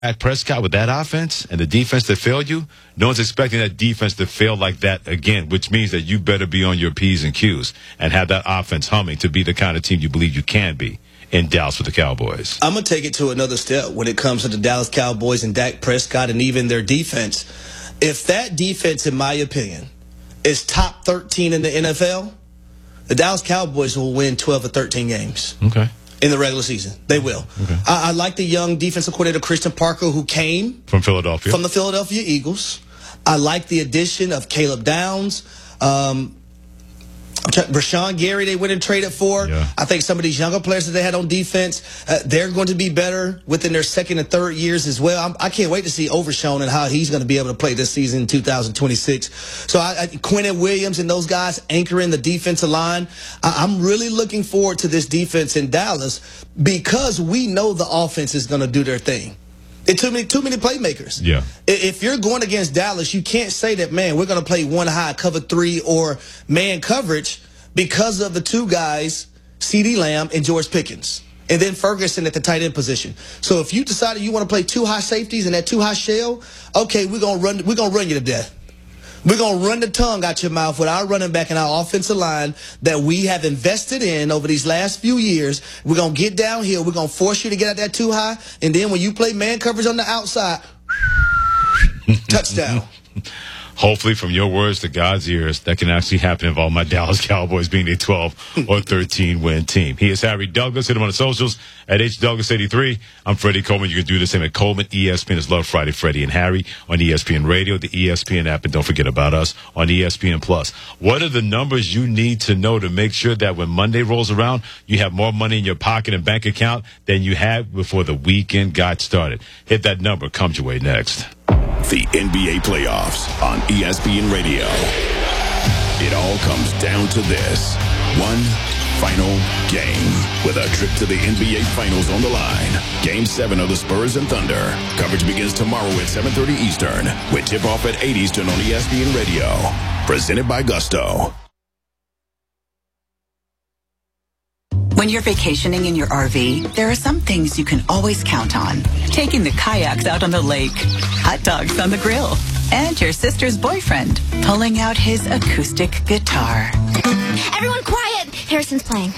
Dak Prescott with that offense and the defense that failed you, no one's expecting that defense to fail like that again, which means that you better be on your P's and Q's and have that offense humming to be the kind of team you believe you can be in Dallas with the Cowboys. I'm going to take it to another step when it comes to the Dallas Cowboys and Dak Prescott and even their defense. If that defense, in my opinion, is top 13 in the NFL, the Dallas Cowboys will win 12 or 13 games. Okay. In the regular season. They will. Okay. I like the young defensive coordinator, Christian Parker, who came from Philadelphia. From the Philadelphia Eagles. I like the addition of Caleb Downs. Rashawn Gary, they went and traded for. Yeah. I think some of these younger players that they had on defense, they're going to be better within their second and third years as well. I can't wait to see Overshown and how he's going to be able to play this season in 2026. So Quinnen Williams and those guys anchoring the defensive line. I'm really looking forward to this defense in Dallas because we know the offense is going to do their thing. Too many playmakers. Yeah. If you're going against Dallas, you can't say that, man, we're going to play one high, cover three, or man coverage because of the two guys, CeeDee Lamb and George Pickens, and then Ferguson at the tight end position. So if you decided you want to play two high safeties and that two high shell, okay, we're gonna run you to death. We're going to run the tongue out your mouth with our running back and our offensive line that we have invested in over these last few years. We're going to get downhill. We're going to force you to get out that too high. And then when you play man coverage on the outside, touchdown. Hopefully, from your words to God's ears, that can actually happen involving my Dallas Cowboys being a 12 or 13 win team. He is Harry Douglas. Hit him on the socials at HDouglas83. I'm Freddie Coleman. You can do the same at Coleman. ESPN is Love Friday, Freddie and Harry on ESPN Radio, the ESPN app, and don't forget about us on ESPN Plus. What are the numbers you need to know to make sure that when Monday rolls around, you have more money in your pocket and bank account than you had before the weekend got started? Hit that number. Comes your way next. The NBA playoffs on ESPN Radio. It all comes down to this. One final game with a trip to the NBA Finals on the line. Game 7 of the Spurs and Thunder. Coverage begins tomorrow at 7:30 Eastern with tip-off at 8 Eastern on ESPN Radio. Presented by Gusto. When you're vacationing in your RV, there are some things you can always count on. Taking the kayaks out on the lake, hot dogs on the grill, and your sister's boyfriend pulling out his acoustic guitar. Everyone quiet! Harrison's playing.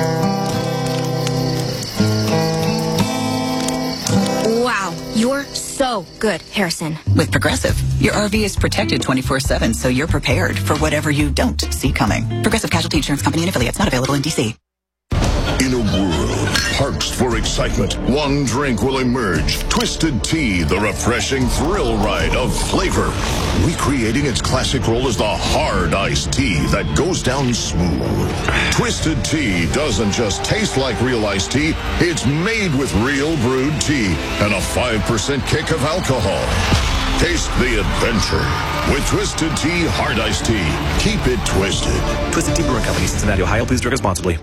Wow, you're so good, Harrison. With Progressive, your RV is protected 24/7, so you're prepared for whatever you don't see coming. Progressive Casualty Insurance Company and affiliates, not available in D.C. In a world parched for excitement, one drink will emerge. Twisted Tea, the refreshing thrill ride of flavor. Recreating its classic role as the hard iced tea that goes down smooth. Twisted Tea doesn't just taste like real iced tea, it's made with real brewed tea and a 5% kick of alcohol. Taste the adventure with Twisted Tea Hard Iced Tea. Keep it twisted. Twisted Tea Brewing Company, Cincinnati, Ohio. Please drink responsibly.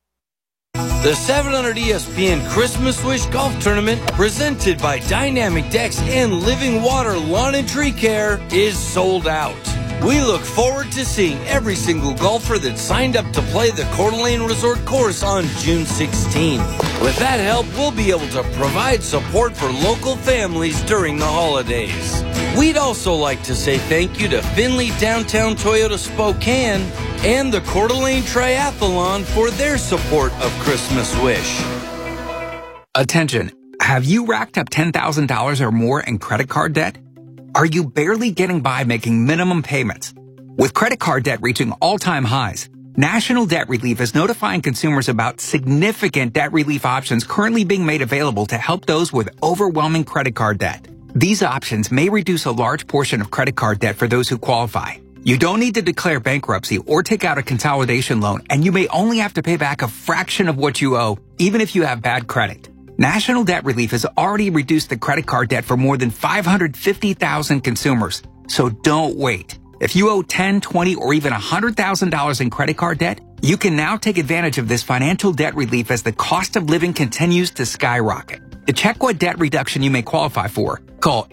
The 700 ESPN Christmas Wish Golf Tournament, presented by Dynamic Decks and Living Water Lawn and Tree Care, is sold out. We look forward to seeing every single golfer that signed up to play the Coeur d'Alene Resort course on June 16. With that help, we'll be able to provide support for local families during the holidays. We'd also like to say thank you to Findlay Downtown Toyota Spokane and the Coeur d'Alene Triathlon for their support of Christmas Wish. Attention. Have you racked up $10,000 or more in credit card debt? Are you barely getting by making minimum payments? With credit card debt reaching all-time highs, National Debt Relief is notifying consumers about significant debt relief options currently being made available to help those with overwhelming credit card debt. These options may reduce a large portion of credit card debt for those who qualify. You don't need to declare bankruptcy or take out a consolidation loan, and you may only have to pay back a fraction of what you owe, even if you have bad credit. National Debt Relief has already reduced the credit card debt for more than 550,000 consumers. So don't wait. If you owe $10, $20, or even $100,000 in credit card debt, you can now take advantage of this financial debt relief as the cost of living continues to skyrocket. To check what debt reduction you may qualify for, call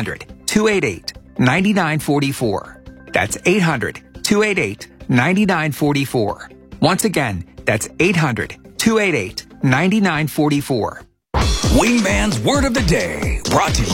800-288-9944. That's 800-288-9944. Once again, that's 800-288-9944. Wingman's Word of the Day, brought to you